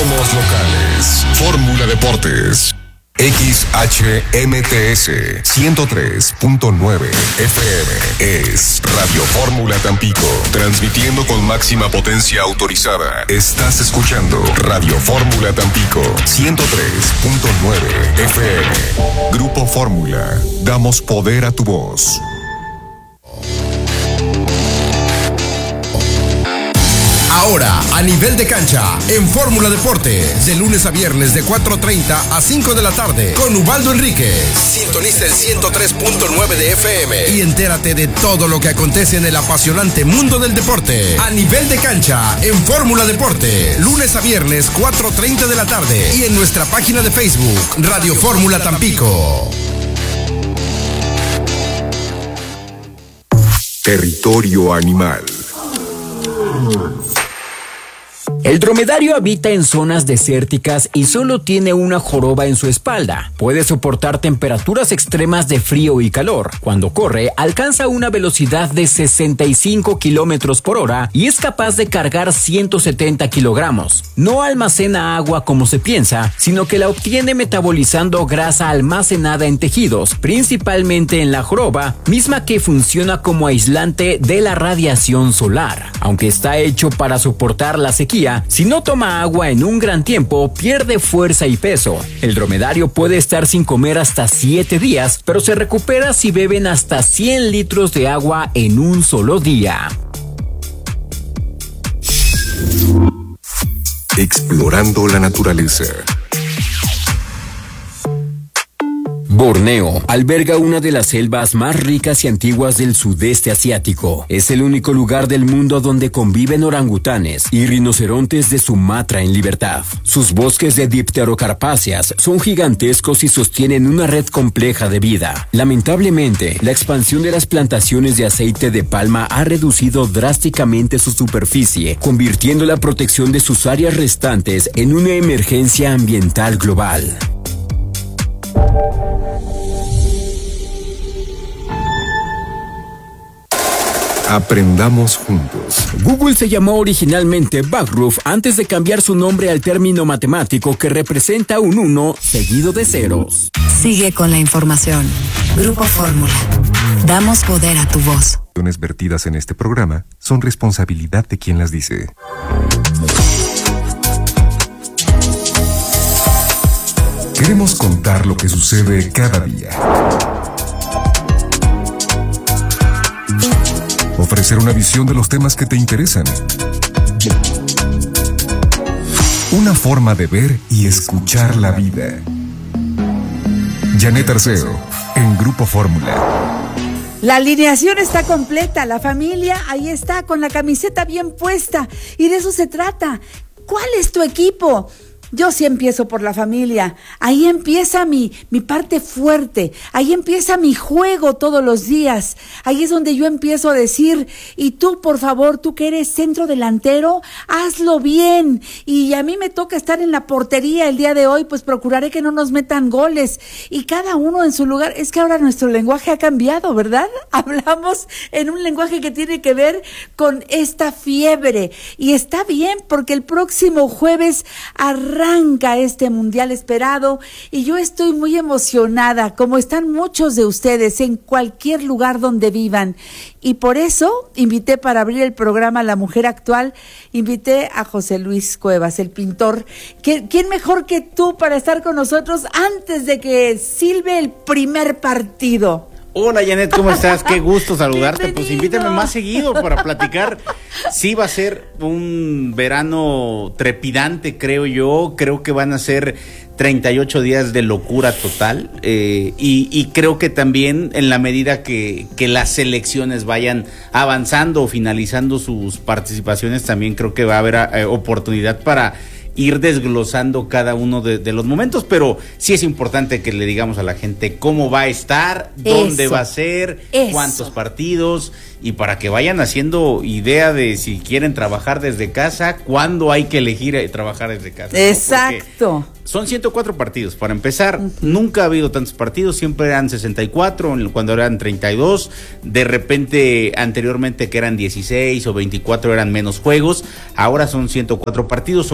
Somos locales. Fórmula Deportes. XHMTS 103.9 FM es Radio Fórmula Tampico, transmitiendo con máxima potencia autorizada. Estás escuchando Radio Fórmula Tampico 103.9 FM. Grupo Fórmula, damos poder a tu voz. Ahora, a nivel de cancha, en Fórmula Deportes, de lunes a viernes de 4:30 a 5 de la tarde, con Ubaldo Enríquez. Sintoniza el 103.9 de FM y entérate de todo lo que acontece en el apasionante mundo del deporte. A nivel de cancha, en Fórmula Deportes, lunes a viernes 4:30 de la tarde y en nuestra página de Facebook, Radio Fórmula Tampico. Territorio animal. El dromedario habita en zonas desérticas y solo tiene una joroba en su espalda. Puede soportar temperaturas extremas de frío y calor. Cuando corre, alcanza una velocidad de 65 kilómetros por hora y es capaz de cargar 170 kilogramos. No almacena agua como se piensa, sino que la obtiene metabolizando grasa almacenada en tejidos, principalmente en la joroba, misma que funciona como aislante de la radiación solar. Aunque está hecho para soportar la sequía, si no toma agua en un gran tiempo, pierde fuerza y peso. El dromedario puede estar sin comer hasta 7 días, pero se recupera si beben hasta 100 litros de agua en un solo día. Explorando la naturaleza. Borneo alberga una de las selvas más ricas y antiguas del sudeste asiático. Es el único lugar del mundo donde conviven orangutanes y rinocerontes de Sumatra en libertad. Sus bosques de dipterocarpáceas son gigantescos y sostienen una red compleja de vida. Lamentablemente, la expansión de las plantaciones de aceite de palma ha reducido drásticamente su superficie, convirtiendo la protección de sus áreas restantes en una emergencia ambiental global. Aprendamos juntos. Google se llamó originalmente Backroof antes de cambiar su nombre al término matemático que representa un 1 seguido de ceros. Sigue con la información. Grupo Fórmula. Damos poder a tu voz. Las vertidas en este programa son responsabilidad de quien las dice. Queremos contar lo que sucede cada día. Ofrecer una visión de los temas que te interesan. Una forma de ver y escuchar la vida. Janet Arceo, en Grupo Fórmula. La alineación está completa, la familia ahí está con la camiseta bien puesta y de eso se trata. ¿Cuál es tu equipo? Yo sí empiezo por la familia, ahí empieza mi parte fuerte, ahí empieza mi juego todos los días, ahí es donde yo empiezo a decir, y tú por favor, tú que eres centro delantero, hazlo bien, y a mí me toca estar en la portería el día de hoy, pues procuraré que no nos metan goles, y cada uno en su lugar. Es que ahora nuestro lenguaje ha cambiado, ¿verdad? Hablamos en un lenguaje que tiene que ver con esta fiebre, y está bien, porque el próximo jueves arranca este mundial esperado y yo estoy muy emocionada, como están muchos de ustedes en cualquier lugar donde vivan, y por eso invité para abrir el programa La Mujer Actual, invité a José Luis Cuevas, el pintor. ¿Quién mejor que tú para estar con nosotros antes de que silbe el primer partido? Hola Janet, ¿cómo estás? Qué gusto saludarte. Bienvenido. Pues invítame más seguido para platicar. Sí, va a ser un verano trepidante, creo yo. Creo que van a ser 38 días de locura total. Y creo que también en la medida que las selecciones vayan avanzando o finalizando sus participaciones, también creo que va a haber oportunidad para ir desglosando cada uno de los momentos, pero sí es importante que le digamos a la gente cómo va a estar, dónde va a ser, cuántos partidos, y para que vayan haciendo idea de si quieren trabajar desde casa, cuándo hay que elegir trabajar desde casa. Exacto. ¿No? Son 104 partidos, para empezar. Nunca ha habido tantos partidos, siempre eran 64, cuando eran 32, de repente anteriormente que eran 16 o 24 eran menos juegos, ahora son 104 partidos, son 40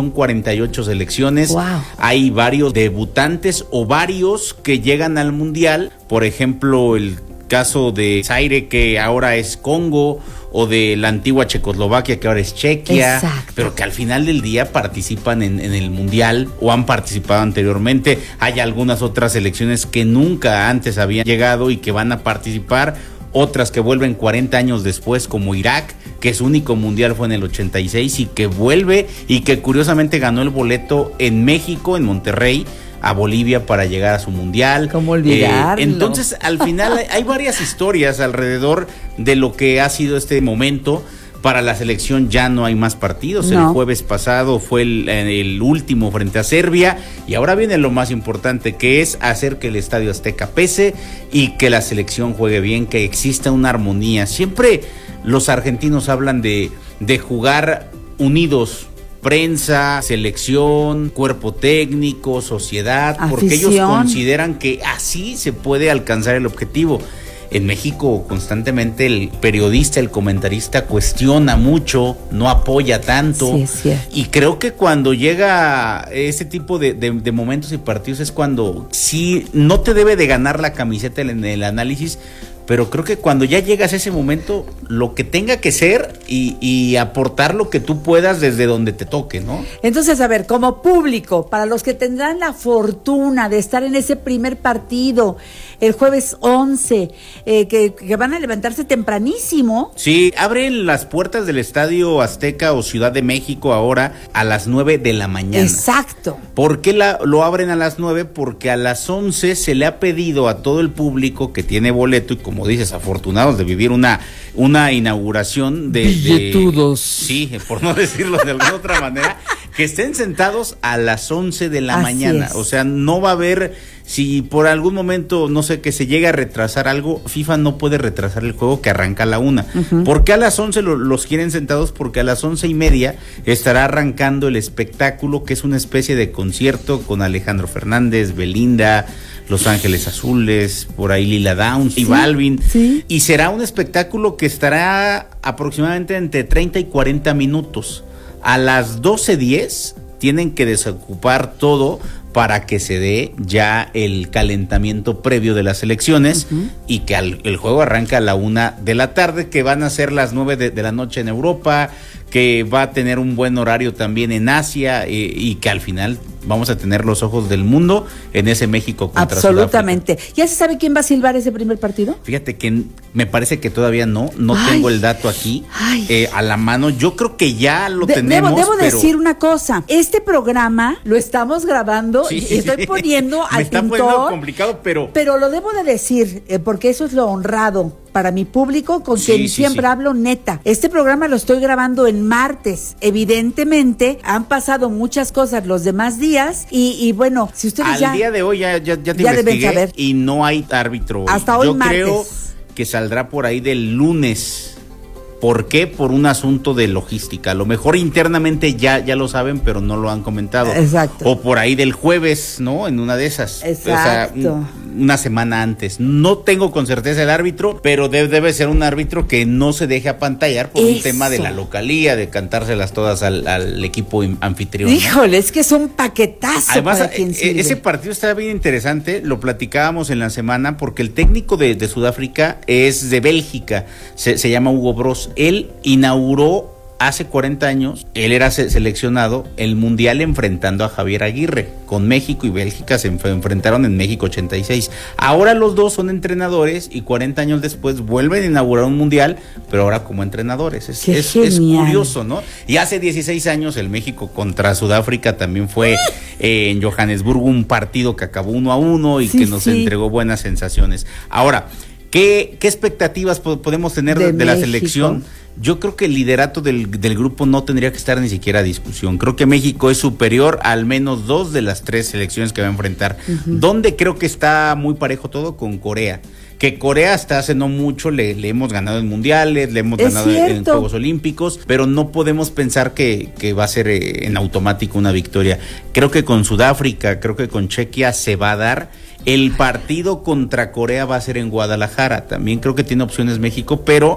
38 selecciones. Wow. Hay varios debutantes o varios que llegan al Mundial. Por ejemplo, el caso de Zaire, que ahora es Congo, o de la antigua Checoslovaquia, que ahora es Chequia. Exacto. Pero que al final del día participan en el Mundial o han participado anteriormente. Hay algunas otras selecciones que nunca antes habían llegado y que van a participar, otras que vuelven 40 años después, como Irak, que su único mundial fue en el 86 y que vuelve y que curiosamente ganó el boleto en México, en Monterrey, a Bolivia para llegar a su mundial. ¿Cómo olvidarlo? Entonces, al final hay varias historias alrededor de lo que ha sido este momento. Para la selección ya no hay más partidos. No. El jueves pasado fue el último frente a Serbia y ahora viene lo más importante, que es hacer que el Estadio Azteca pese y que la selección juegue bien, que exista una armonía. Siempre los argentinos hablan de jugar unidos, prensa, selección, cuerpo técnico, sociedad, porque ellos consideran que así se puede alcanzar el objetivo. En México constantemente el periodista, el comentarista cuestiona mucho, no apoya tanto. Sí, es cierto. Y creo que cuando llega ese tipo de momentos y partidos es cuando sí no te debe de ganar la camiseta en el análisis, pero creo que cuando ya llegas a ese momento, lo que tenga que ser y aportar lo que tú puedas desde donde te toque, ¿no? Entonces, a ver, como público, para los que tendrán la fortuna de estar en ese primer partido, el jueves 11, que van a levantarse tempranísimo. Sí, abren las puertas del Estadio Azteca o Ciudad de México ahora a las 9 de la mañana. Exacto. ¿Por qué lo abren a las 9? Porque a las 11 se le ha pedido a todo el público que tiene boleto y, como dices, afortunados de vivir una inauguración de billetudos. Sí, por no decirlo de alguna otra manera, que estén sentados a las 11 de la Así mañana. es. O sea, no va a haber, si por algún momento, no sé, que se llegue a retrasar algo, FIFA no puede retrasar el juego que arranca a la 1. Uh-huh. ¿Por qué a las 11 los quieren sentados? Porque a las 11:30 estará arrancando el espectáculo, que es una especie de concierto con Alejandro Fernández, Belinda, Los Ángeles Azules, por ahí Lila Downs y Balvin. Sí. Y será un espectáculo que estará aproximadamente entre 30 y 40 minutos. A las 12:10 tienen que desocupar todo para que se dé ya el calentamiento previo de las elecciones. Uh-huh. Y que el juego arranca a la 1 de la tarde, que van a ser las 9 de la noche en Europa, que va a tener un buen horario también en Asia, y que al final vamos a tener los ojos del mundo en ese México contra Absolutamente. Sudáfrica. ¿Ya se sabe quién va a silbar ese primer partido? Fíjate que me parece que todavía no Ay, tengo el dato aquí a la mano. Yo creo que ya lo tenemos. Debo pero decir una cosa. Este programa lo estamos grabando y estoy poniendo al me está pintor. poniendo complicado, pero lo debo de decir, porque eso es lo honrado para mi público, con quien siempre hablo neta. Este programa lo estoy grabando en martes. Evidentemente, han pasado muchas cosas los demás días y bueno, si ustedes al día de hoy ya te deben saber. Y no hay árbitro. Hasta hoy Yo martes. creo que saldrá por ahí del lunes. ¿Por qué? Por un asunto de logística. A lo mejor internamente ya lo saben, pero no lo han comentado. Exacto. O por ahí del jueves, ¿no? En una de esas. Exacto. O sea, una semana antes. No tengo con certeza el árbitro, pero debe ser un árbitro que no se deje apantallar por un tema de la localía, de cantárselas todas al equipo anfitrión, ¿no? Híjole, es que es un paquetazo. Además, para quien sirve. ese partido está bien interesante, lo platicábamos en la semana, porque el técnico de Sudáfrica es de Bélgica, se llama Hugo Broos. Él inauguró hace 40 años, él era seleccionado el Mundial enfrentando a Javier Aguirre. Con México y Bélgica se enfrentaron en México 86. Ahora los dos son entrenadores y 40 años después vuelven a inaugurar un Mundial, pero ahora como entrenadores. Es curioso, ¿no? Y hace 16 años el México contra Sudáfrica también fue en Johannesburgo, un partido que acabó 1-1 y que nos entregó buenas sensaciones. Ahora, ¿qué expectativas podemos tener de la selección? Yo creo que el liderato del grupo no tendría que estar ni siquiera a discusión. Creo que México es superior a al menos 2 de las 3 selecciones que va a enfrentar. Uh-huh. Donde creo que está muy parejo todo con Corea. Que Corea hasta hace no mucho le hemos ganado en mundiales, le hemos ganado en Juegos Olímpicos, pero no podemos pensar que va a ser en automático una victoria. Creo que con Sudáfrica, creo que con Chequia se va a dar. El partido contra Corea va a ser en Guadalajara. También creo que tiene opciones México, pero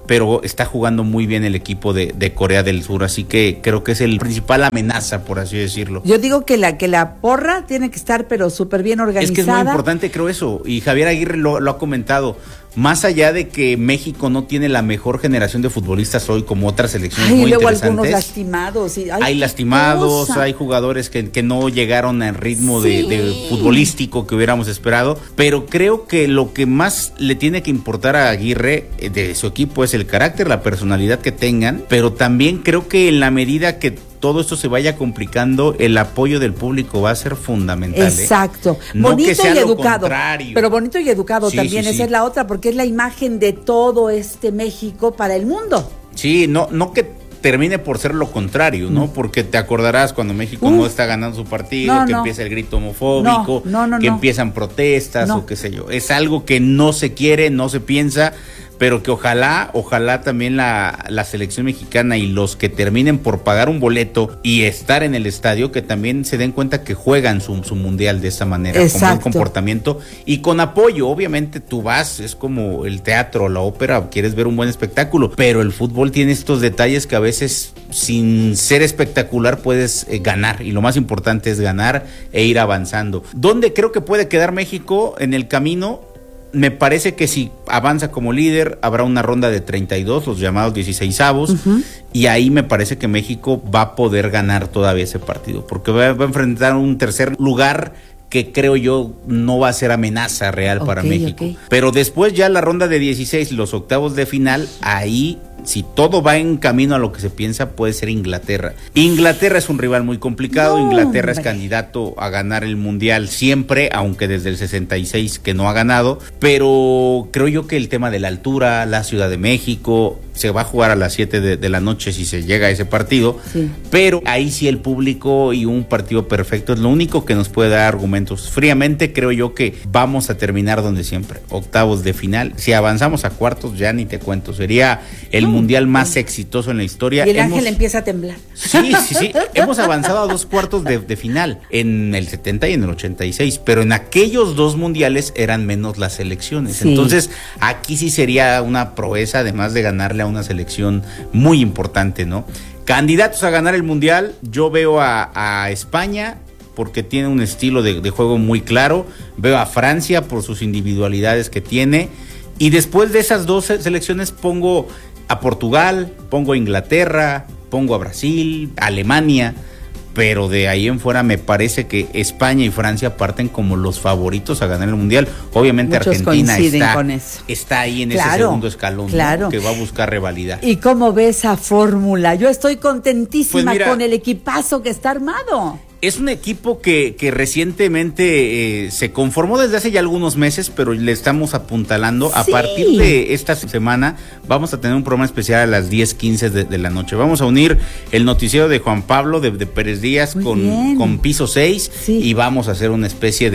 pero está jugando muy bien el equipo de Corea del Sur, así que creo que es el principal amenaza, por así decirlo. Yo digo que la porra tiene que estar pero súper bien organizada. Es que es muy importante, creo eso, y Javier Aguirre lo ha comentado. Más allá de que México no tiene la mejor generación de futbolistas hoy como otras selecciones muy luego interesantes. Algunos lastimados. Hay lastimados, hay jugadores que no llegaron al ritmo de futbolístico que hubiéramos esperado, pero creo que lo que más le tiene que importar a Aguirre de su equipo es el carácter, la personalidad que tengan, pero también creo que en la medida que todo esto se vaya complicando, el apoyo del público va a ser fundamental. Exacto. No bonito que sea y educado. Contrario. Pero bonito y educado también, sí. esa es la otra, porque es la imagen de todo México para el mundo. Sí, no que termine por ser lo contrario, ¿no? Porque te acordarás cuando México no está ganando su partido, empieza el grito homofóbico, que empiezan protestas o qué sé yo. Es algo que no se quiere, no se piensa, pero que ojalá también la selección mexicana y los que terminen por pagar un boleto y estar en el estadio, que también se den cuenta que juegan su mundial de esa manera, con buen comportamiento y con apoyo. Obviamente tú vas, es como el teatro, la ópera, quieres ver un buen espectáculo, pero el fútbol tiene estos detalles que a veces sin ser espectacular puedes ganar, y lo más importante es ganar e ir avanzando. ¿Dónde creo que puede quedar México en el camino? Me parece que si avanza como líder, habrá una ronda de 32, los llamados 16avos, y ahí me parece que México va a poder ganar todavía ese partido, porque va a enfrentar un tercer lugar que creo yo no va a ser amenaza real para México. Pero después ya la ronda de 16, los octavos de final, ahí, si todo va en camino a lo que se piensa, puede ser Inglaterra. Inglaterra es un rival muy complicado, Inglaterra es candidato a ganar el Mundial siempre, aunque desde el 66 que no ha ganado, pero creo yo que el tema de la altura, la Ciudad de México, se va a jugar a las 7 de la noche si se llega a ese partido, pero ahí sí el público y un partido perfecto es lo único que nos puede dar argumentos. Fríamente creo yo que vamos a terminar donde siempre, octavos de final. Si avanzamos a cuartos ya ni te cuento, sería el mundial más exitoso en la historia. Y el ángel empieza a temblar. Sí, hemos avanzado a 2 cuartos de final, en el 70 y en el 86, pero en aquellos 2 mundiales eran menos las selecciones, entonces aquí sí sería una proeza, además de ganarle a una selección muy importante, ¿no? Candidatos a ganar el mundial, yo veo a España, porque tiene un estilo de juego muy claro, veo a Francia por sus individualidades que tiene, y después de esas 2 selecciones pongo a Portugal, pongo a Inglaterra, pongo a Brasil, a Alemania, pero de ahí en fuera me parece que España y Francia parten como los favoritos a ganar el Mundial. Obviamente muchos Argentina está ahí en ese segundo escalón, ¿no? Que va a buscar rivalidad. ¿Y cómo ves esa fórmula? Yo estoy contentísima con el equipazo que está armado. Es un equipo que recientemente se conformó desde hace ya algunos meses, pero le estamos apuntalando. A partir de esta semana vamos a tener un programa especial a las 10:15 de la noche. Vamos a unir el noticiero de Juan Pablo de Pérez Díaz con Piso 6 y vamos a hacer una especie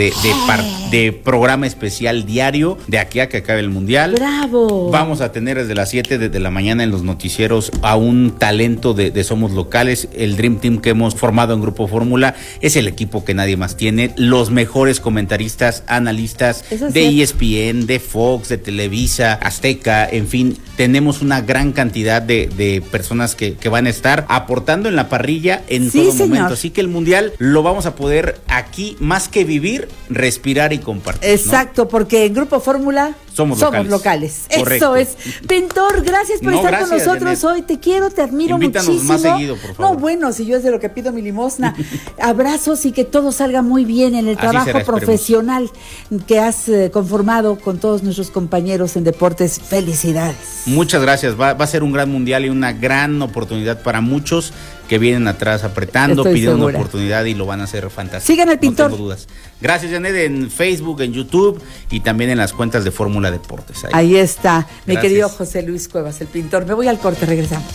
de programa especial diario de aquí a que acabe el Mundial. ¡Bravo! Vamos a tener desde las 7 de la mañana en los noticieros a un talento de Somos Locales, el Dream Team que hemos formado en Grupo Fórmula. Es el equipo que nadie más tiene, los mejores comentaristas, analistas de ESPN, de Fox, de Televisa, Azteca, en fin, tenemos una gran cantidad de personas que van a estar aportando en la parrilla en todo momento, así que el Mundial lo vamos a poder aquí, más que vivir, respirar y compartir. Exacto, porque en Grupo Fórmula somos locales. Correcto. Eso es. Pintor, gracias por estar con nosotros, Janet. Hoy. Te quiero, te admiro muchísimo. Más seguido, por favor. No, bueno, si yo es de lo que pido mi limosna. Abrazos y que todo salga muy bien en el trabajo profesional que has conformado con todos nuestros compañeros en deportes. Felicidades. Muchas gracias. Va a ser un gran mundial y una gran oportunidad para muchos que vienen atrás apretando, pidiendo una oportunidad y lo van a hacer fantástico. Sigan al Pintor. No tengo dudas. Gracias, Janet, en Facebook, en YouTube y también en las cuentas de Fórmula Deportes. Ahí está, mi querido José Luis Cuevas, el Pintor. Me voy al corte, regresamos.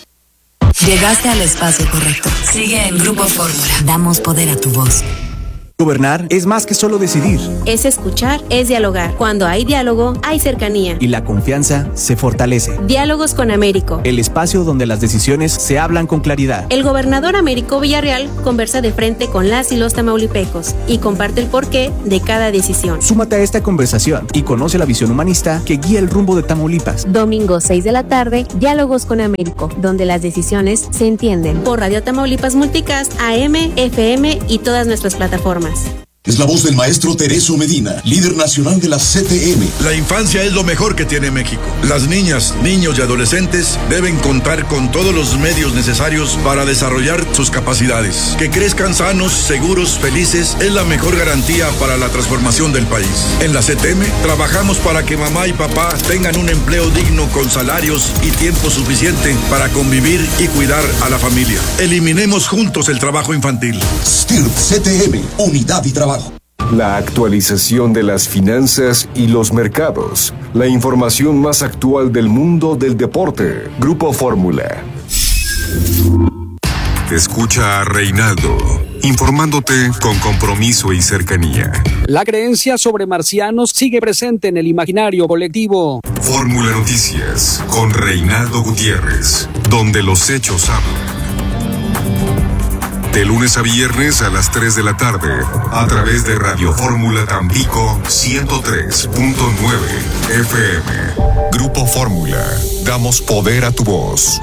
Llegaste al espacio correcto. Sigue en Grupo Fórmula. Damos poder a tu voz. Gobernar es más que solo decidir. Es escuchar, es dialogar. Cuando hay diálogo, hay cercanía. Y la confianza se fortalece. Diálogos con Américo. El espacio donde las decisiones se hablan con claridad. El gobernador Américo Villarreal conversa de frente con las y los tamaulipecos y comparte el porqué de cada decisión. Súmate a esta conversación y conoce la visión humanista que guía el rumbo de Tamaulipas. Domingo 6 de la tarde, Diálogos con Américo, donde las decisiones se entienden. Por Radio Tamaulipas Multicast, AM, FM y todas nuestras plataformas. Es la voz del maestro Tereso Medina, líder nacional de la CTM. La infancia es lo mejor que tiene México. Las niñas, niños y adolescentes deben contar con todos los medios necesarios para desarrollar sus capacidades. Que crezcan sanos, seguros, felices es la mejor garantía para la transformación del país. En la CTM trabajamos para que mamá y papá tengan un empleo digno con salarios y tiempo suficiente para convivir y cuidar a la familia. Eliminemos juntos el trabajo infantil. STIRP CTM, Unidad y Trabajo. La actualización de las finanzas y los mercados. La información más actual del mundo del deporte. Grupo Fórmula. Escucha a Reinaldo, informándote con compromiso y cercanía. La creencia sobre marcianos sigue presente en el imaginario colectivo. Fórmula Noticias, con Reinaldo Gutiérrez, donde los hechos hablan. De lunes a viernes a las 3 de la tarde, a través de Radio Fórmula Tampico 103.9 FM. Grupo Fórmula, damos poder a tu voz.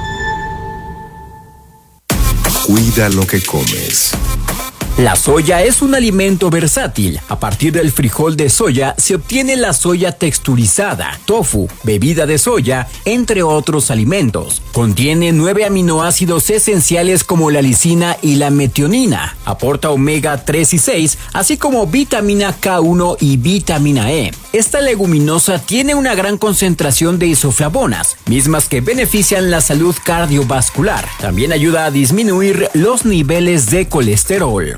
Cuida lo que comes. La soya es un alimento versátil. A partir del frijol de soya se obtiene la soya texturizada, tofu, bebida de soya, entre otros alimentos. Contiene 9 aminoácidos esenciales como la lisina y la metionina. Aporta omega 3 y 6, así como vitamina K1 y vitamina E. Esta leguminosa tiene una gran concentración de isoflavonas, mismas que benefician la salud cardiovascular. También ayuda a disminuir los niveles de colesterol.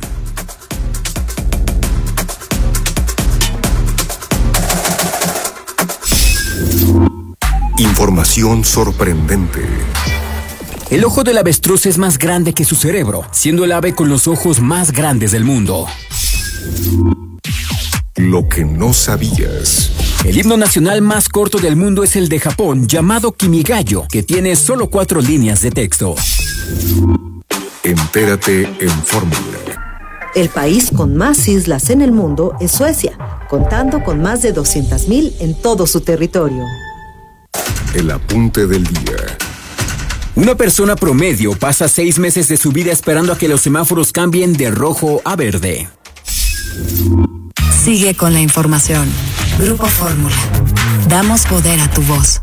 Información sorprendente. El ojo del avestruz es más grande que su cerebro, siendo el ave con los ojos más grandes del mundo. Lo que no sabías. El himno nacional más corto del mundo es el de Japón, llamado Kimigayo, que tiene solo 4 líneas de texto. Entérate en Fórmula. El país con más islas en el mundo es Suecia, contando con más de 200,000 en todo su territorio. El apunte del día. Una persona promedio pasa 6 meses de su vida esperando a que los semáforos cambien de rojo a verde. Sigue con la información. Grupo Fórmula. Damos poder a tu voz.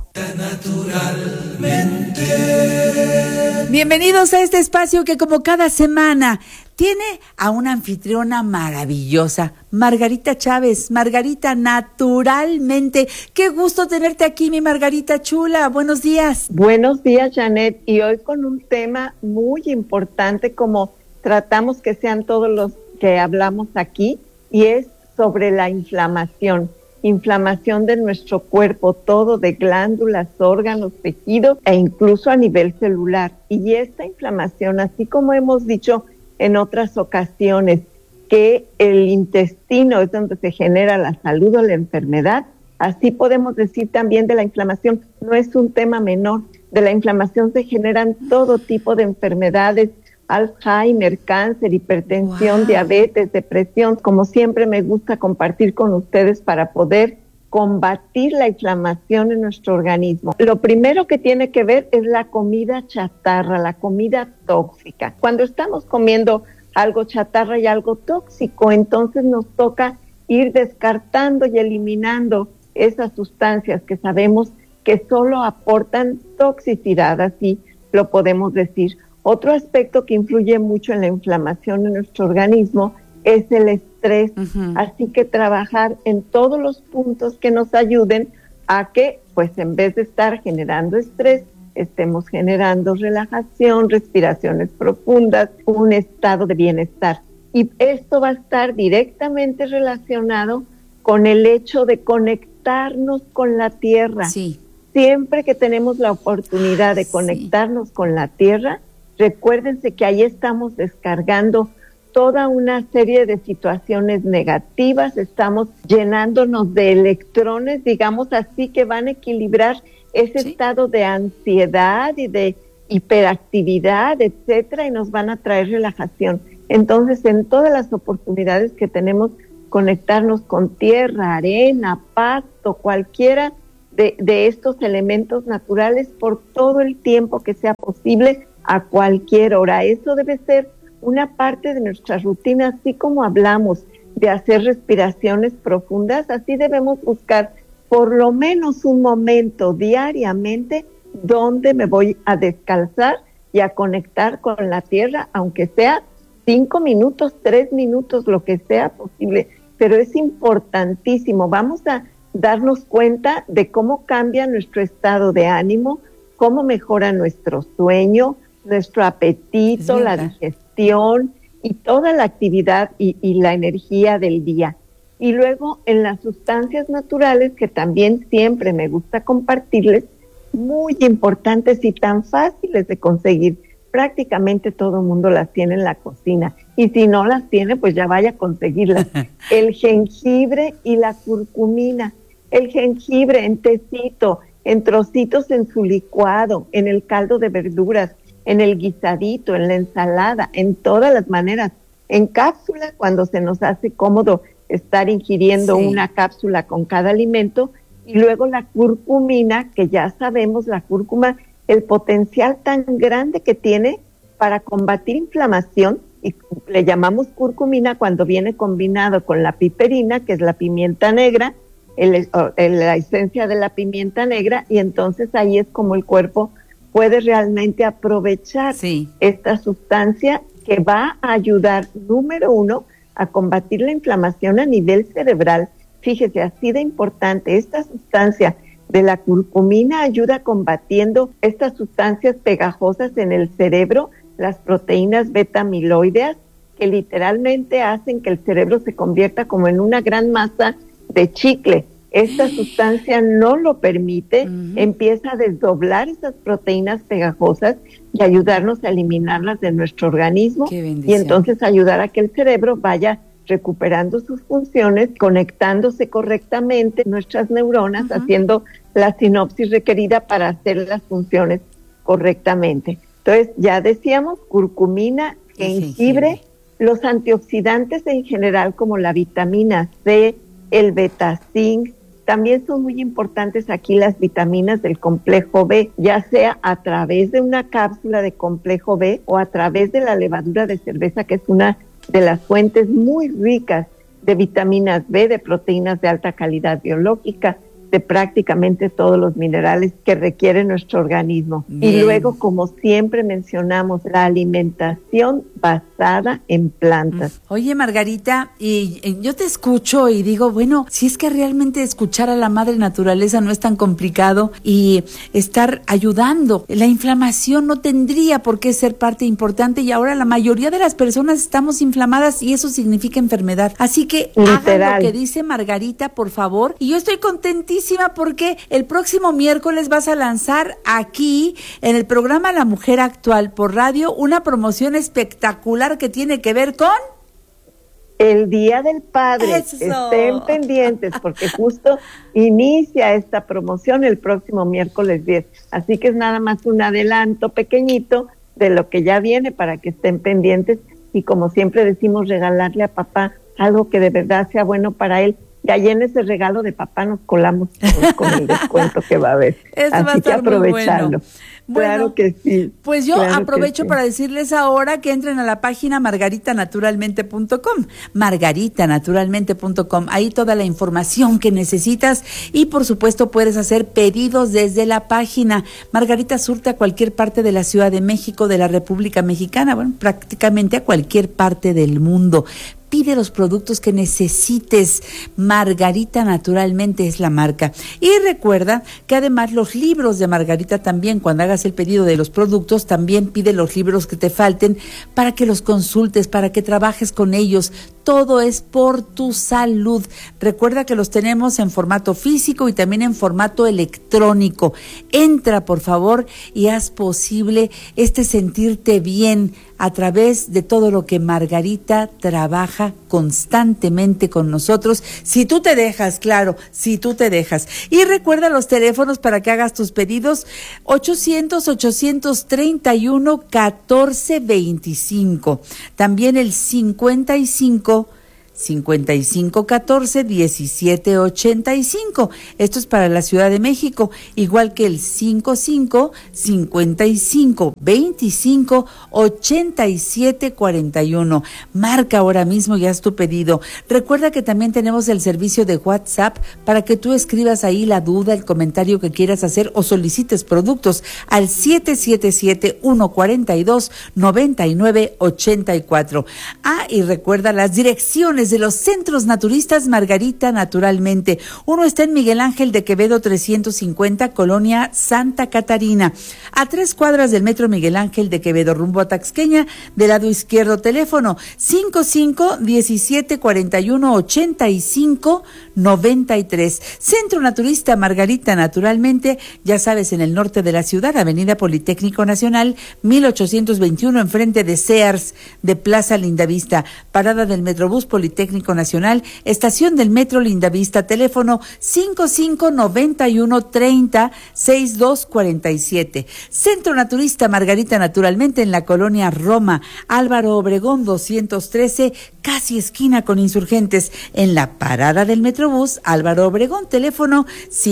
Bienvenidos a este espacio que como cada semana tiene a una anfitriona maravillosa, Margarita Chávez. Margarita, naturalmente. Qué gusto tenerte aquí, mi Margarita chula. Buenos días. Buenos días, Janet. Y hoy con un tema muy importante, como tratamos que sean todos los que hablamos aquí, y es sobre la inflamación de nuestro cuerpo, todo de glándulas, órganos, tejidos e incluso a nivel celular. Y esta inflamación, así como hemos dicho en otras ocasiones, que el intestino es donde se genera la salud o la enfermedad, así podemos decir también de la inflamación. No es un tema menor. De la inflamación se generan todo tipo de enfermedades, Alzheimer, cáncer, hipertensión, diabetes, depresión. Como siempre me gusta compartir con ustedes para poder combatir la inflamación en nuestro organismo. Lo primero que tiene que ver es la comida chatarra, la comida tóxica. Cuando estamos comiendo algo chatarra y algo tóxico, entonces nos toca ir descartando y eliminando esas sustancias que sabemos que solo aportan toxicidad, así lo podemos decir. Otro aspecto que influye mucho en la inflamación en nuestro organismo es el estrés. Así que trabajar en todos los puntos que nos ayuden a que, pues en vez de estar generando estrés, estemos generando relajación, respiraciones profundas, un estado de bienestar. Y esto va a estar directamente relacionado con el hecho de conectarnos con la tierra. Sí. Siempre que tenemos la oportunidad de conectarnos con la tierra, recuérdense que ahí estamos descargando toda una serie de situaciones negativas, estamos llenándonos de electrones, digamos así, que van a equilibrar ese estado de ansiedad y de hiperactividad, etcétera, y nos van a traer relajación. Entonces, en todas las oportunidades que tenemos, conectarnos con tierra, arena, pasto, cualquiera de estos elementos naturales por todo el tiempo que sea posible, a cualquier hora. Eso debe ser una parte de nuestra rutina, así como hablamos de hacer respiraciones profundas, así debemos buscar por lo menos un momento diariamente donde me voy a descalzar y a conectar con la tierra, aunque sea 5 minutos, 3 minutos, lo que sea posible, pero es importantísimo. Vamos a darnos cuenta de cómo cambia nuestro estado de ánimo, cómo mejora nuestro sueño, nuestro apetito, la digestión y toda la actividad y la energía del día. Y luego en las sustancias naturales, que también siempre me gusta compartirles, muy importantes y tan fáciles de conseguir. Prácticamente todo el mundo las tiene en la cocina. Y si no las tiene, pues ya vaya a conseguirlas. El jengibre y la curcumina. El jengibre en tecito, en trocitos en su licuado, en el caldo de verduras, en el guisadito, en la ensalada, en todas las maneras. En cápsula, cuando se nos hace cómodo estar ingiriendo una cápsula con cada alimento. Y luego la curcumina, que ya sabemos, la cúrcuma, el potencial tan grande que tiene para combatir inflamación, y le llamamos curcumina cuando viene combinado con la piperina, que es la pimienta negra, la esencia de la pimienta negra, y entonces ahí es como el cuerpo puede realmente aprovechar esta sustancia que va a ayudar, número uno, a combatir la inflamación a nivel cerebral. Fíjese, así de importante, esta sustancia de la curcumina ayuda combatiendo estas sustancias pegajosas en el cerebro, las proteínas beta-amiloideas, que literalmente hacen que el cerebro se convierta como en una gran masa de chicle. Esta sustancia no lo permite, empieza a desdoblar esas proteínas pegajosas y ayudarnos a eliminarlas de nuestro organismo, y entonces ayudar a que el cerebro vaya recuperando sus funciones, conectándose correctamente nuestras neuronas, haciendo la sinapsis requerida para hacer las funciones correctamente. Entonces, ya decíamos, curcumina, jengibre, los antioxidantes en general como la vitamina C, el beta-zinc, también son muy importantes aquí las vitaminas del complejo B, ya sea a través de una cápsula de complejo B o a través de la levadura de cerveza, que es una de las fuentes muy ricas de vitaminas B, de proteínas de alta calidad biológica, de prácticamente todos los minerales que requiere nuestro organismo. Bien. Y luego, como siempre mencionamos, la alimentación basada en plantas. Oye, Margarita, y yo te escucho y digo, bueno, si es que realmente escuchar a la madre naturaleza no es tan complicado y estar ayudando. La inflamación no tendría por qué ser parte importante, y ahora la mayoría de las personas estamos inflamadas y eso significa enfermedad. Así que hagan lo que dice Margarita, por favor. Y yo estoy contentísima porque el próximo miércoles vas a lanzar aquí en el programa La Mujer Actual por radio una promoción espectacular que tiene que ver con el Día del Padre. Eso. Estén pendientes porque justo inicia esta promoción el próximo miércoles 10. Así que es nada más un adelanto pequeñito de lo que ya viene para que estén pendientes, y como siempre decimos, regalarle a papá algo que de verdad sea bueno para él. Y ahí en ese regalo de papá nos colamos con el descuento que va a haber. Eso así va a estar que aprovecharlo. Bueno, claro que sí. Pues yo aprovecho sí. para decirles ahora que entren a la página margaritanaturalmente.com, margaritanaturalmente.com, ahí toda la información que necesitas, y por supuesto puedes hacer pedidos desde la página. Margarita surte a cualquier parte de la Ciudad de México, de la República Mexicana, bueno, prácticamente a cualquier parte del mundo. Pide los productos que necesites. Margarita Naturalmente es la marca. Y recuerda que además los libros de Margarita también, cuando hagas el pedido de los productos, también pide los libros que te falten para que los consultes, para que trabajes con ellos. todo es por tu salud. Recuerda que los tenemos en formato físico y también en formato electrónico. Entra, por favor, y haz posible sentirte bien a través de todo lo que Margarita trabaja constantemente con nosotros. Si tú te dejas, claro, si tú te dejas. Y recuerda los teléfonos para que hagas tus pedidos: 800-831-1425. También el 5514-1785. Esto es para la Ciudad de México, igual que el 55-55-25-8741. Marca ahora mismo y haz tu pedido. Recuerda que también tenemos el servicio de WhatsApp para que tú escribas ahí la duda, el comentario que quieras hacer o solicites productos al 777-142-9984. Y recuerda las direcciones de los centros naturistas Margarita Naturalmente. Uno está en Miguel Ángel de Quevedo 350, Colonia Santa Catarina, a 3 cuadras del Metro Miguel Ángel de Quevedo, rumbo a Taxqueña, del lado izquierdo. Teléfono 55-1741-85-93. Centro Naturista Margarita Naturalmente, ya sabes, en el norte de la ciudad, Avenida Politécnico Nacional, 1821, enfrente de Sears, de Plaza Lindavista, parada del Metrobús Politécnico Nacional, estación del Metro Lindavista. Teléfono 5591-30-6247. Centro Naturista Margarita Naturalmente, en la colonia Roma, Álvaro Obregón 213, casi esquina con Insurgentes, en la parada del Metrobús Álvaro Obregón. Teléfono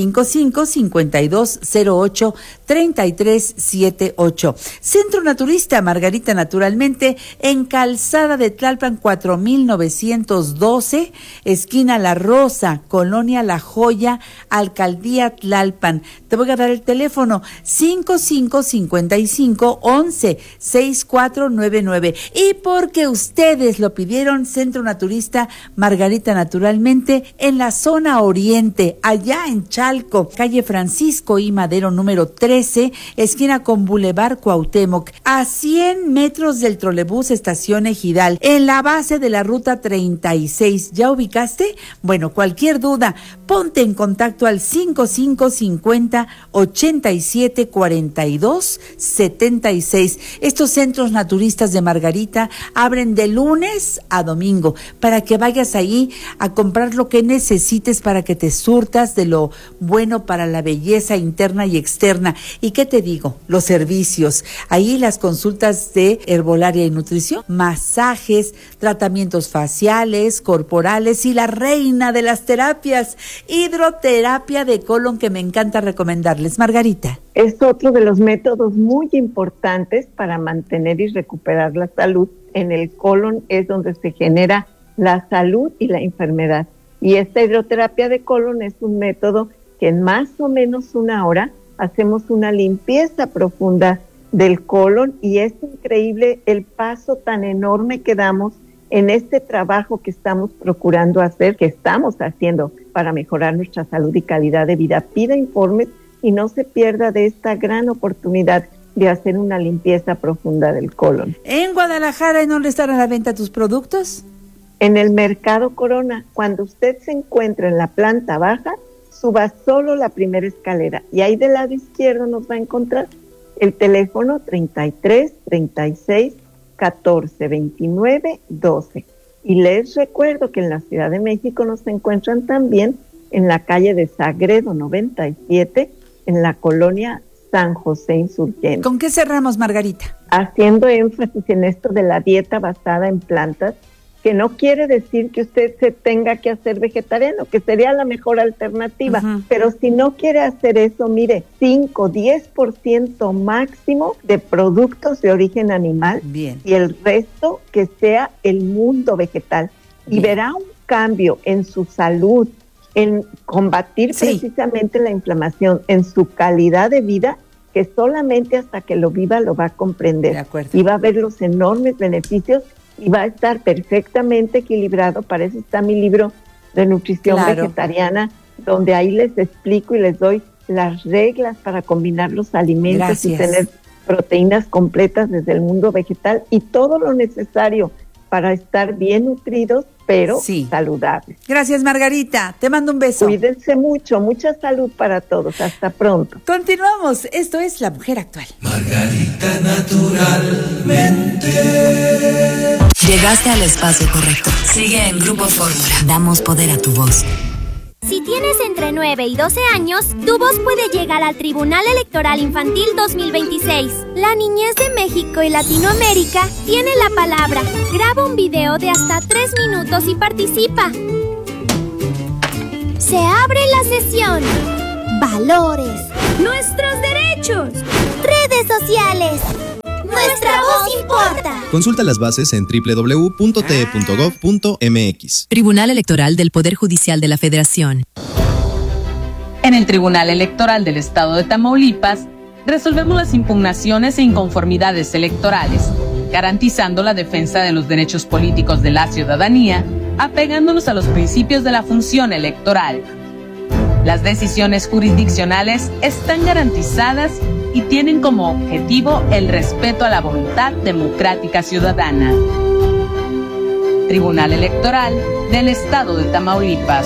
55-5208-3378. Centro Naturista Margarita Naturalmente, en Calzada de Tlalpan 4912, esquina La Rosa, colonia La Joya, Alcaldía Tlalpan. Te voy a dar el teléfono 55-55-11-6499. Y porque ustedes lo pidieron, Centro Naturista Margarita Naturalmente, en la zona oriente, allá en Chalco, calle Francisco I. Madero número 13, esquina con Boulevard Cuauhtémoc, a 100 metros del trolebús estación Ejidal, en la base de la ruta 36. ¿Ya ubicaste? Bueno, cualquier duda, ponte en contacto al 5550-8742-76. Estos centros naturistas de Margarita abren de lunes a domingo para que vayas ahí a comprar lo que necesites para que te surtas de lo bueno para la belleza interna y externa. ¿Y qué te digo? Los servicios. Ahí las consultas de herbolaria y nutrición, masajes, tratamientos faciales, corporales y la reina de las terapias, hidroterapia de colon, que me encanta recomendarles. Margarita. Es otro de los métodos muy importantes para mantener y recuperar la salud. En el colon es donde se genera la salud y la enfermedad. Y esta hidroterapia de colon es un método que en más o menos una hora hacemos una limpieza profunda del colon, y es increíble el paso tan enorme que damos en este trabajo que estamos procurando hacer, que estamos haciendo para mejorar nuestra salud y calidad de vida. Pida informes y no se pierda de esta gran oportunidad de hacer una limpieza profunda del colon. ¿En Guadalajara, en dónde están a la venta tus productos? En el Mercado Corona. Cuando usted se encuentra en la planta baja, suba solo la primera escalera y ahí del lado izquierdo nos va a encontrar. El teléfono 33 36 14 29 12. Y les recuerdo que en la Ciudad de México nos encuentran también en la calle de Sagredo 97, en la colonia San José Insurgente. ¿Con qué cerramos, Margarita? Haciendo énfasis en esto de la dieta basada en plantas, que no quiere decir que usted se tenga que hacer vegetariano, que sería la mejor alternativa. Uh-huh. Pero si no quiere hacer eso, mire, 5-10% máximo de productos de origen animal. Bien. Y el resto que sea el mundo vegetal. Bien. Y verá un cambio en su salud, en combatir precisamente la inflamación, en su calidad de vida, que solamente hasta que lo viva lo va a comprender. De acuerdo. Y va a ver los enormes beneficios y va a estar perfectamente equilibrado. Para eso está mi libro de nutrición vegetariana, donde ahí les explico y les doy las reglas para combinar los alimentos y tener proteínas completas desde el mundo vegetal y todo lo necesario para estar bien nutridos, pero saludables. Gracias, Margarita. Te mando un beso. Cuídense mucho. Mucha salud para todos. Hasta pronto. Continuamos. Esto es La Mujer Actual. Margarita, naturalmente. Llegaste al espacio correcto. Sigue en Grupo Fórmula. Damos poder a tu voz. Si tienes entre 9 y 12 años, tu voz puede llegar al Tribunal Electoral Infantil 2026. La niñez de México y Latinoamérica tiene la palabra. Graba un video de hasta 3 minutos y participa. Se abre la sesión. Valores. Nuestros derechos. Redes sociales. Nuestra voz importa. Consulta las bases en www.te.gov.mx. Tribunal Electoral del Poder Judicial de la Federación. En el Tribunal Electoral del Estado de Tamaulipas, resolvemos las impugnaciones e inconformidades electorales, garantizando la defensa de los derechos políticos de la ciudadanía, apegándonos a los principios de la función electoral. Las decisiones jurisdiccionales están garantizadas y tienen como objetivo el respeto a la voluntad democrática ciudadana. Tribunal Electoral del Estado de Tamaulipas.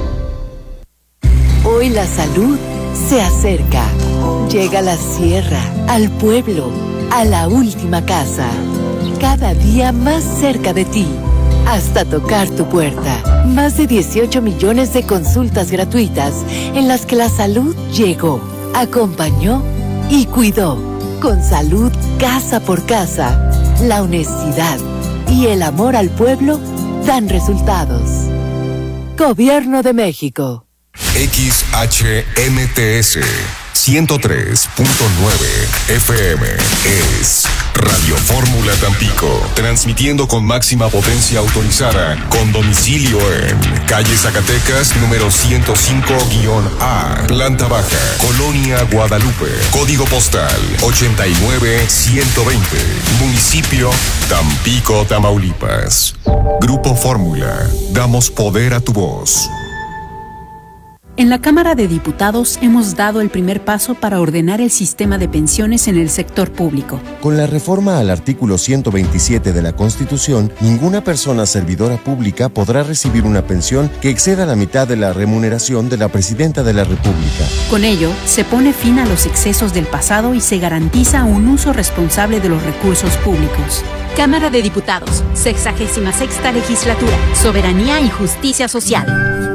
Hoy la salud se acerca. Llega a la sierra, al pueblo, a la última casa. Cada día más cerca de ti, hasta tocar tu puerta. Más de 18 millones de consultas gratuitas en las que la salud llegó, acompañó y cuidó. Con salud casa por casa, la honestidad y el amor al pueblo dan resultados. Gobierno de México. XHMTS 103.9 FM es Radio Fórmula Tampico, transmitiendo con máxima potencia autorizada, con domicilio en calle Zacatecas, número 105-A, planta baja, Colonia Guadalupe, código postal 89120, municipio Tampico, Tamaulipas. Grupo Fórmula, damos poder a tu voz. En la Cámara de Diputados hemos dado el primer paso para ordenar el sistema de pensiones en el sector público. Con la reforma al artículo 127 de la Constitución, ninguna persona servidora pública podrá recibir una pensión que exceda la mitad de la remuneración de la Presidenta de la República. Con ello, se pone fin a los excesos del pasado y se garantiza un uso responsable de los recursos públicos. Cámara de Diputados, 66ª Legislatura, Soberanía y Justicia Social.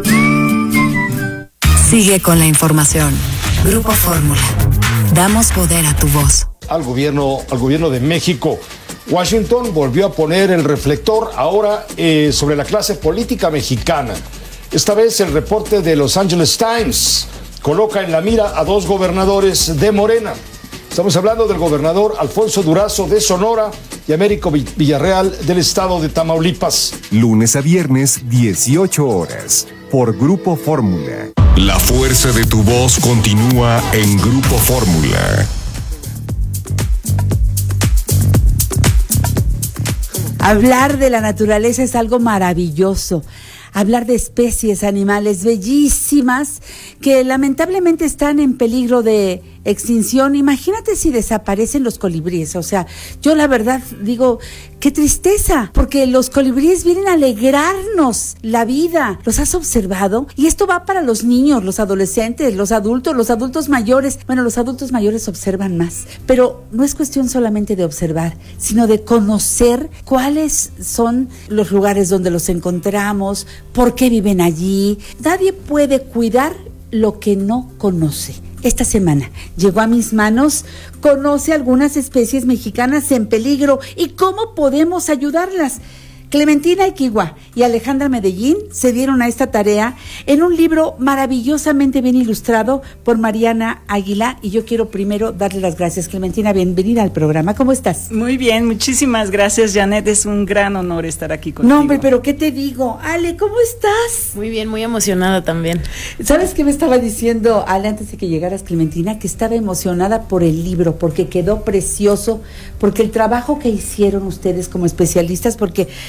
Sigue con la información. Grupo Fórmula. Damos poder a tu voz. Al gobierno de México. Washington volvió a poner el reflector ahora sobre la clase política mexicana. Esta vez el reporte de Los Angeles Times coloca en la mira a 2 gobernadores de Morena. Estamos hablando del gobernador Alfonso Durazo de Sonora y Américo Villarreal del estado de Tamaulipas. Lunes a viernes, 18 horas, por Grupo Fórmula. La fuerza de tu voz continúa en Grupo Fórmula. Hablar de la naturaleza es algo maravilloso. Hablar de especies, animales bellísimas que lamentablemente están en peligro de extinción. Imagínate si desaparecen los colibríes. O sea, yo la verdad digo, qué tristeza, porque los colibríes vienen a alegrarnos la vida. ¿Los has observado? Y esto va para los niños, los adolescentes, los adultos mayores. Bueno, los adultos mayores observan más, pero no es cuestión solamente de observar, sino de conocer cuáles son los lugares donde los encontramos, por qué viven allí. Nadie puede cuidar lo que no conoce. Esta semana llegó a mis manos Conoce algunas especies mexicanas en peligro y cómo podemos ayudarlas. Clementina Equigua y Alejandra Medellín se dieron a esta tarea en un libro maravillosamente bien ilustrado por Mariana Águila, y yo quiero primero darle las gracias. Clementina, bienvenida al programa. ¿Cómo estás? Muy bien, muchísimas gracias, Janet. Es un gran honor estar aquí contigo. No, hombre, pero ¿qué te digo? Ale, ¿cómo estás? Muy bien, muy emocionada también. ¿Sabes qué me estaba diciendo Ale antes de que llegaras, Clementina? Que estaba emocionada por el libro, porque quedó precioso, porque el trabajo que hicieron ustedes como especialistas, porque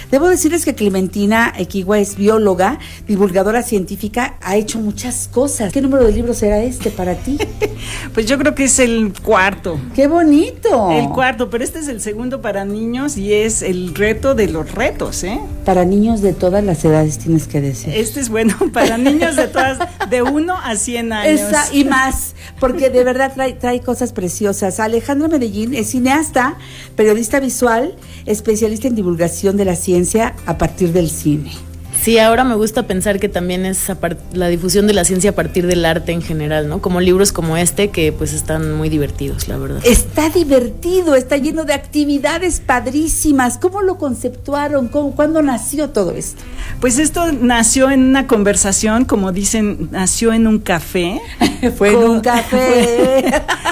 Debo decirles que Clementina Equigua es bióloga, divulgadora científica, ha hecho muchas cosas. ¿Qué número de libros será este para ti? Pues yo creo que es el 4. ¡Qué bonito! El 4, pero este es el segundo para niños y es el reto de los retos, ¿eh? Para niños de todas las edades, tienes que decir. Este es bueno para niños de todas, de 1 a 100 años. Y más, porque de verdad trae cosas preciosas. Alejandra Medellín es cineasta, periodista visual, especialista en divulgación de la ciencia a partir del cine. Sí, ahora me gusta pensar que también es la difusión de la ciencia a partir del arte en general, ¿no? Como libros como este que pues están muy divertidos, la verdad. Está divertido, está lleno de actividades padrísimas. ¿Cómo lo conceptuaron? ¿Cuándo nació todo esto? Pues esto nació en una conversación, como dicen, nació en un café. Fue en un café.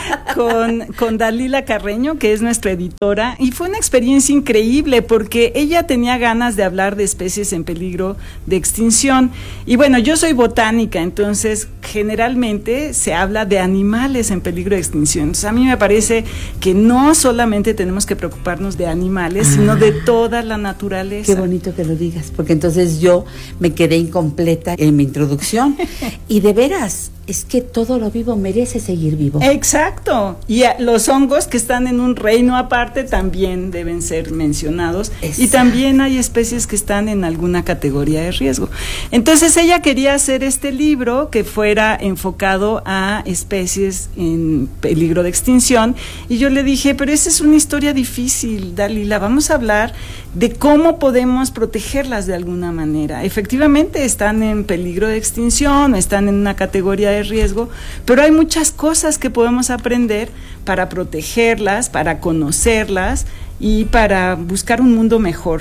Con Dalila Carreño, que es nuestra editora, y fue una experiencia increíble porque ella tenía ganas de hablar de especies en peligro de extinción. Y bueno, yo soy botánica, entonces generalmente se habla de animales en peligro de extinción. Entonces a mí me parece que no solamente tenemos que preocuparnos de animales, sino de toda la naturaleza. Qué bonito que lo digas, porque entonces yo me quedé incompleta en mi introducción. Y de veras, es que todo lo vivo merece seguir vivo. Exacto. Y los hongos que están en un reino aparte también deben ser mencionados. Exacto. Y también hay especies que están en alguna categoría de riesgo. Entonces ella quería hacer este libro que fuera enfocado a especies en peligro de extinción, y yo le dije, pero esa es una historia difícil, Dalila, vamos a hablar de cómo podemos protegerlas de alguna manera. Efectivamente están en peligro de extinción, están en una categoría de riesgo, pero hay muchas cosas que podemos aprender para protegerlas, para conocerlas y para buscar un mundo mejor,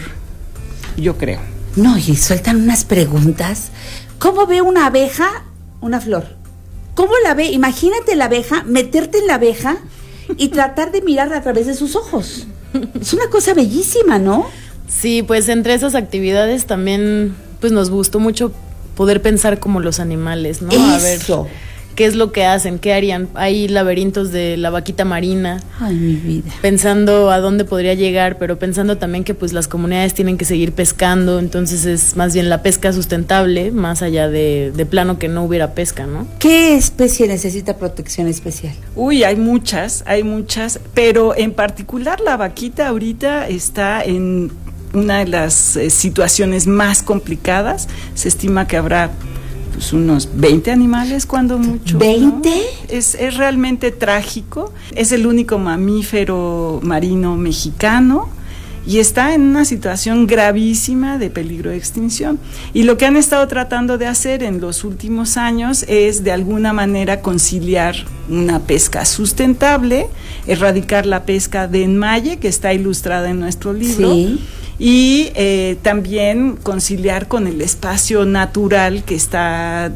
yo creo. No, y sueltan unas preguntas. ¿Cómo ve una abeja una flor? ¿Cómo la ve? Imagínate la abeja, meterte en la abeja y tratar de mirarla a través de sus ojos. Es una cosa bellísima, ¿no? Sí, pues entre esas actividades también pues nos gustó mucho poder pensar como los animales, ¿no? Eso. A ver qué es lo que hacen, qué harían. Hay laberintos de la vaquita marina. Ay, mi vida. Pensando a dónde podría llegar, pero pensando también que pues las comunidades tienen que seguir pescando, entonces es más bien la pesca sustentable, más allá de plano que no hubiera pesca, ¿no? ¿Qué especie necesita protección especial? Uy, hay muchas, pero en particular la vaquita ahorita está en una de las situaciones más complicadas. Se estima que habrá pues unos 20 animales cuando mucho. ¿20? ¿No? Es realmente trágico. Es el único mamífero marino mexicano y está en una situación gravísima de peligro de extinción. Y lo que han estado tratando de hacer en los últimos años es de alguna manera conciliar una pesca sustentable, erradicar la pesca de enmalle, que está ilustrada en nuestro libro. Sí. Y también conciliar con el espacio natural que está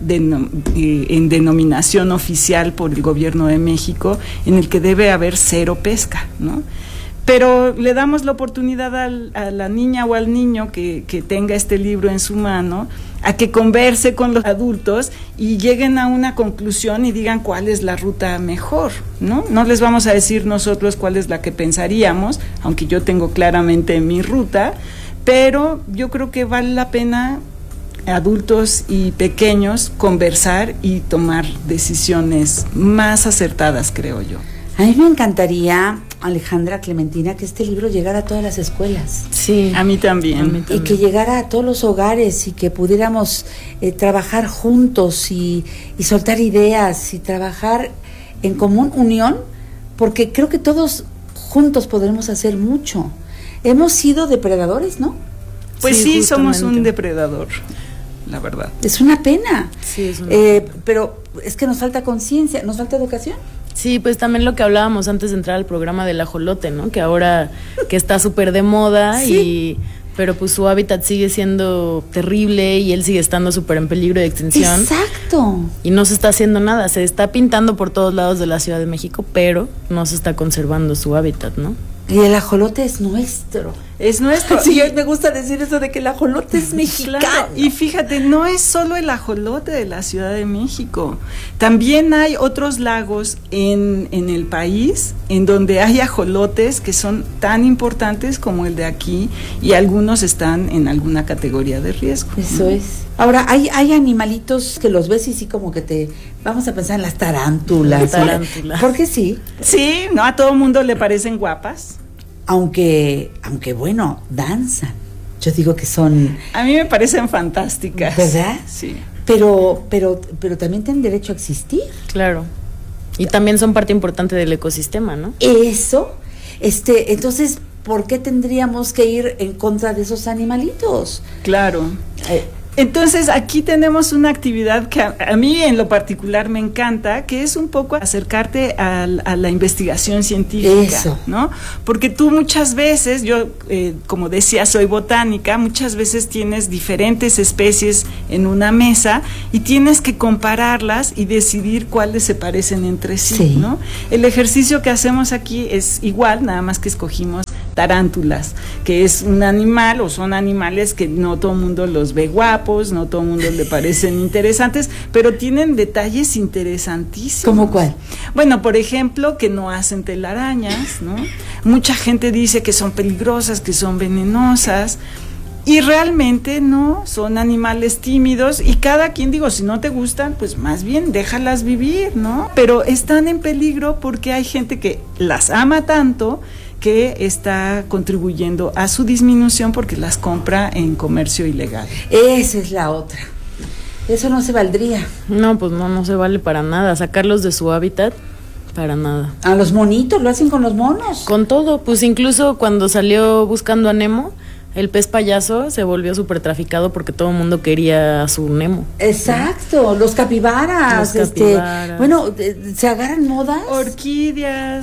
en denominación oficial por el gobierno de México, en el que debe haber cero pesca, ¿no? Pero le damos la oportunidad a la niña o al niño que tenga este libro en su mano a que converse con los adultos y lleguen a una conclusión y digan cuál es la ruta mejor, ¿no? No les vamos a decir nosotros cuál es la que pensaríamos, aunque yo tengo claramente mi ruta, pero yo creo que vale la pena adultos y pequeños conversar y tomar decisiones más acertadas, creo yo. A mí me encantaría, Alejandra, Clementina, que este libro llegara a todas las escuelas. Sí, a mí también. Y que llegara a todos los hogares y que pudiéramos trabajar juntos y soltar ideas y trabajar en común unión, porque creo que todos juntos podremos hacer mucho. Hemos sido depredadores, ¿no? Pues sí, somos un depredador, la verdad. Es una pena. Sí, es una pero es que nos falta conciencia, nos falta educación. Sí, pues también lo que hablábamos antes de entrar al programa del ajolote, ¿no? Que ahora que está súper de moda, sí. Pero pues su hábitat sigue siendo terrible y él sigue estando súper en peligro de extinción. Exacto. Y no se está haciendo nada, se está pintando por todos lados de la Ciudad de México, pero no se está conservando su hábitat, ¿no? Y el ajolote es nuestro. Es nuestro. Sí, me gusta decir eso de que el ajolote es mexicano. Claro. Y fíjate, no es solo el ajolote de la Ciudad de México. También hay otros lagos en el país en donde hay ajolotes que son tan importantes como el de aquí, y algunos están en alguna categoría de riesgo. Eso es. Ahora, hay animalitos que los ves y sí como que vamos a pensar en las tarántulas. ¿Por qué sí? Sí, no a todo mundo le parecen guapas. Aunque bueno, danzan. Yo digo que son... A mí me parecen fantásticas. ¿Verdad? Sí. Pero también tienen derecho a existir. Claro. Y también son parte importante del ecosistema, ¿no? Eso, entonces, ¿por qué tendríamos que ir en contra de esos animalitos? Claro. Entonces, aquí tenemos una actividad que a mí en lo particular me encanta, que es un poco acercarte a la investigación científica. Eso. ¿No? Porque tú muchas veces, yo como decía, soy botánica, muchas veces tienes diferentes especies en una mesa y tienes que compararlas y decidir cuáles se parecen entre sí, ¿no? El ejercicio que hacemos aquí es igual, nada más que escogimos tarántulas, que es un animal, o son animales que no todo el mundo los ve guapos, no todo el mundo le parecen interesantes, pero tienen detalles interesantísimos. ¿Cómo cuál? Bueno, por ejemplo, que no hacen telarañas, ¿no? Mucha gente dice que son peligrosas, que son venenosas, y realmente no, son animales tímidos, y cada quien, digo, si no te gustan, pues más bien déjalas vivir, ¿no? Pero están en peligro porque hay gente que las ama tanto que está contribuyendo a su disminución porque las compra en comercio ilegal. Esa es la otra. Eso no se valdría. No, pues no se vale para nada. Sacarlos de su hábitat, para nada. A los monitos, lo hacen con los monos. Con todo, pues incluso cuando salió Buscando a Nemo, el pez payaso se volvió súper traficado porque todo el mundo quería a su Nemo. Exacto, los capibaras. Bueno, se agarran modas. Orquídeas,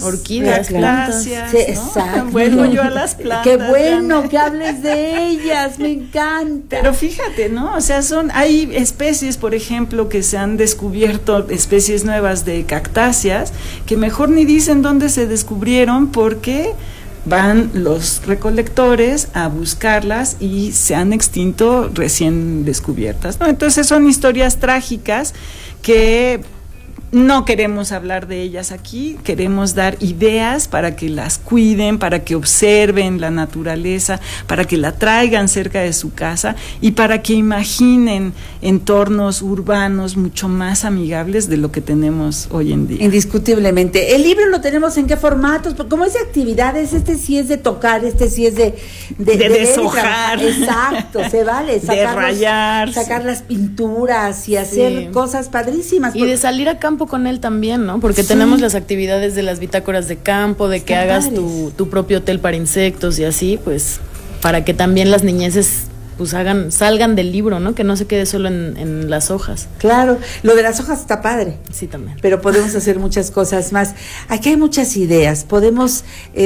plantas. Sí, exacto. Vuelvo yo a las plantas. Qué bueno que hables de ellas, me encanta. Pero fíjate, ¿no? O sea, hay especies, por ejemplo, que se han descubierto, especies nuevas de cactáceas, que mejor ni dicen dónde se descubrieron porque van los recolectores a buscarlas y se han extinto recién descubiertas, ¿no? Entonces son historias trágicas que no queremos hablar de ellas aquí, queremos dar ideas para que las cuiden, para que observen la naturaleza, para que la traigan cerca de su casa y para que imaginen entornos urbanos mucho más amigables de lo que tenemos hoy en día. Indiscutiblemente. ¿El libro lo tenemos en qué formatos? ¿Cómo es de actividades? Sí es de tocar, sí es de deshojar. Exacto, se vale. De rayar. Sacar las pinturas y hacer cosas padrísimas. Y de salir a campo con él también, ¿no? Porque tenemos las actividades de las bitácoras de campo, de que hagas tu propio hotel para insectos y así, pues, para que también las niñeces pues salgan del libro, ¿no? Que no se quede solo en las hojas. Claro, lo de las hojas está padre. Sí, también. Pero podemos hacer muchas cosas más. Aquí hay muchas ideas, podemos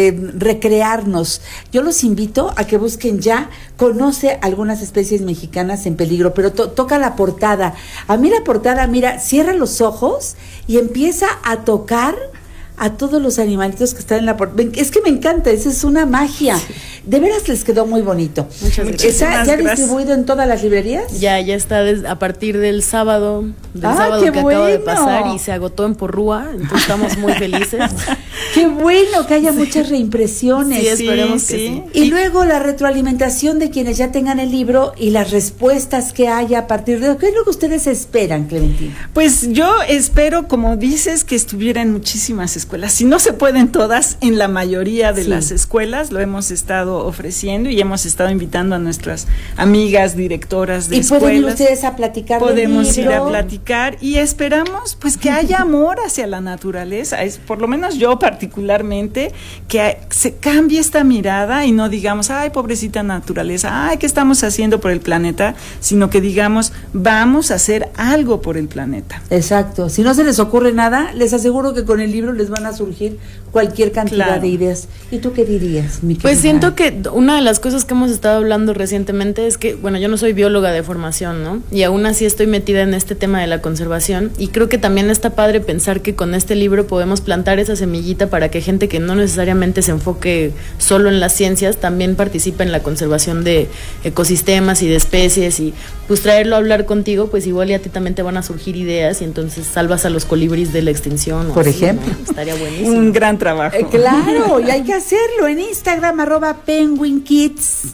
recrearnos. Yo los invito a que busquen ya, conoce algunas especies mexicanas en peligro, pero toca la portada. A mí la portada, mira, cierra los ojos y empieza a tocar a todos los animalitos que están en la portada. Es que me encanta, esa es una magia. Sí. De veras les quedó muy bonito. Muchas gracias. ¿Está ya distribuido en todas las librerías? Ya está a partir del sábado que acaba de pasar, y se agotó en Porrúa, entonces estamos muy felices. Qué bueno que haya muchas reimpresiones. Sí, esperemos que sí. Y luego la retroalimentación de quienes ya tengan el libro y las respuestas que haya a partir de... ¿Qué es lo que ustedes esperan, Clementina? Pues yo espero, como dices, que estuviera en muchísimas escuelas. Si no se pueden todas, en la mayoría de las escuelas lo hemos estado ofreciendo y hemos estado invitando a nuestras amigas directoras de escuelas. ¿Y pueden ir ustedes a platicar del libro? Podemos ir a platicar y esperamos pues que haya amor hacia la naturaleza. Por lo menos yo particularmente, que se cambie esta mirada y no digamos, ay, pobrecita naturaleza, ay, ¿qué estamos haciendo por el planeta? Sino que digamos, vamos a hacer algo por el planeta. Exacto. Si no se les ocurre nada, les aseguro que con el libro les van a surgir cualquier cantidad de ideas. ¿Y tú qué dirías, mi querida? Pues siento que una de las cosas que hemos estado hablando recientemente es que, bueno, yo no soy bióloga de formación, ¿no? Y aún así estoy metida en este tema de la conservación, y creo que también está padre pensar que con este libro podemos plantar esa semillita para que gente que no necesariamente se enfoque solo en las ciencias también participe en la conservación de ecosistemas y de especies, y pues traerlo a hablar contigo, pues igual y a ti también te van a surgir ideas y entonces salvas a los colibríes de la extinción. Por ejemplo. ¿no? Estaría buenísimo. Un gran trabajo. Claro, y hay que hacerlo en Instagram, @penguinkids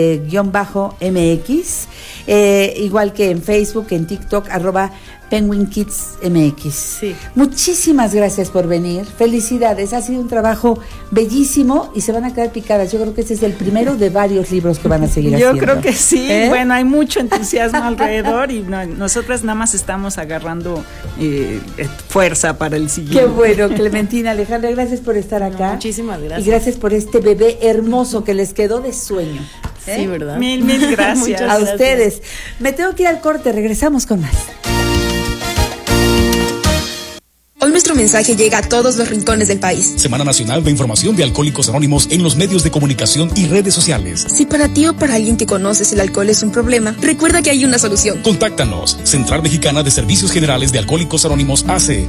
_MX, igual que en Facebook, en TikTok, @PenguinKidsMX. Sí. Muchísimas gracias por venir, felicidades, ha sido un trabajo bellísimo y se van a quedar picadas. Yo creo que este es el primero de varios libros que van a seguir haciendo. Yo creo que sí, bueno, hay mucho entusiasmo alrededor y nosotras nada más estamos agarrando fuerza para el siguiente. Qué bueno, Clementina, Alejandra, gracias por estar acá. Muchísimas gracias. Y gracias por este bebé hermoso que les quedó de sueño. Sí, ¿verdad? Mil gracias. A ustedes. Me tengo que ir al corte, regresamos con más. Hoy nuestro mensaje llega a todos los rincones del país. Semana Nacional de Información de Alcohólicos Anónimos en los medios de comunicación y redes sociales. Si para ti o para alguien que conoces el alcohol es un problema, recuerda que hay una solución. Contáctanos. Central Mexicana de Servicios Generales de Alcohólicos Anónimos AC.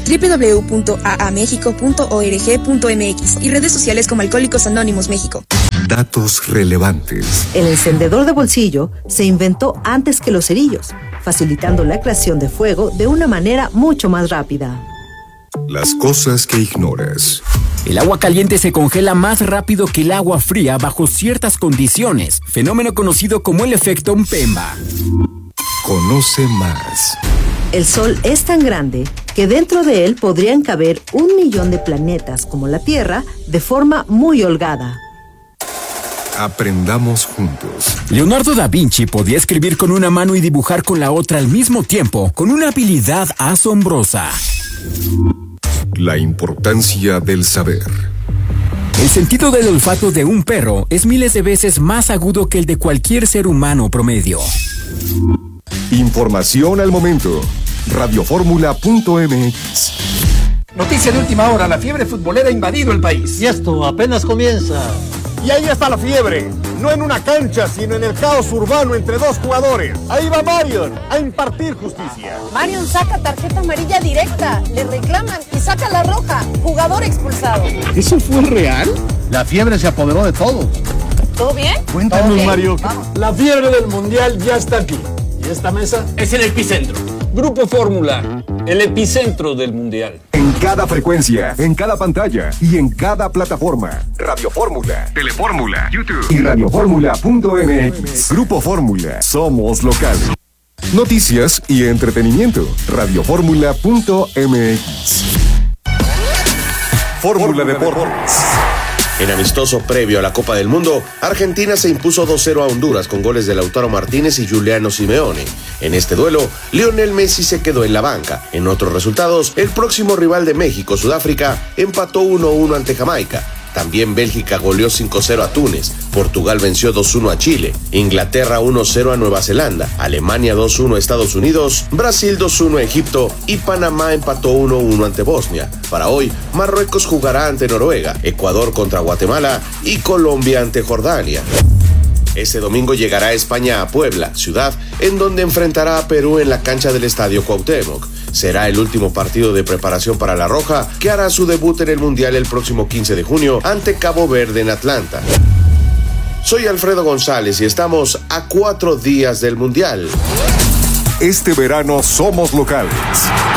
www.aamexico.org.mx y redes sociales como Alcohólicos Anónimos México. Datos relevantes. El encendedor de bolsillo se inventó antes que los cerillos, facilitando la creación de fuego de una manera mucho más rápida. Las cosas que ignoras. El agua caliente se congela más rápido que el agua fría bajo ciertas condiciones, fenómeno conocido como el efecto Mpemba. Conoce más. El Sol es tan grande que dentro de él podrían caber 1 millón de planetas como la Tierra de forma muy holgada. Aprendamos juntos. Leonardo da Vinci podía escribir con una mano y dibujar con la otra al mismo tiempo, con una habilidad asombrosa. La importancia del saber. El sentido del olfato de un perro es miles de veces más agudo que el de cualquier ser humano promedio. Información al momento. Radioformula.mx. Noticia de última hora, la fiebre futbolera ha invadido el país. Y esto apenas comienza. Y ahí está la fiebre, no en una cancha, sino en el caos urbano entre dos jugadores. Ahí va Marion a impartir justicia. Marion saca tarjeta amarilla directa, le reclaman y saca la roja, jugador expulsado. ¿Eso fue real? La fiebre se apoderó de todo. ¿Todo bien? Cuéntanos, Mario. Vamos. La fiebre del mundial ya está aquí. Y esta mesa es el epicentro. Grupo Fórmula, el epicentro del mundial. En cada frecuencia, en cada pantalla y en cada plataforma. Radio Fórmula, Telefórmula, YouTube y radioformula.mx. Grupo Fórmula, somos local. Noticias y entretenimiento. Radioformula.mx. Fórmula Deportes. En amistoso previo a la Copa del Mundo, Argentina se impuso 2-0 a Honduras con goles de Lautaro Martínez y Giuliano Simeone. En este duelo, Lionel Messi se quedó en la banca. En otros resultados, el próximo rival de México, Sudáfrica, empató 1-1 ante Jamaica. También Bélgica goleó 5-0 a Túnez, Portugal venció 2-1 a Chile, Inglaterra 1-0 a Nueva Zelanda, Alemania 2-1 a Estados Unidos, Brasil 2-1 a Egipto y Panamá empató 1-1 ante Bosnia. Para hoy, Marruecos jugará ante Noruega, Ecuador contra Guatemala y Colombia ante Jordania. Este domingo llegará España a Puebla, ciudad en donde enfrentará a Perú en la cancha del Estadio Cuauhtémoc. Será el último partido de preparación para la Roja, que hará su debut en el Mundial el próximo 15 de junio ante Cabo Verde en Atlanta. Soy Alfredo González y estamos a 4 días del Mundial. Este verano somos locales.